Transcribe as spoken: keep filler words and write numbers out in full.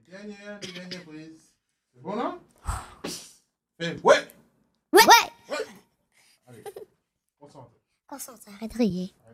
Dernière, dernière prise. C'est bon, non? Eh, ouais! Ouais! Ouais! Allez, concentre. Concentre, arrête de rire.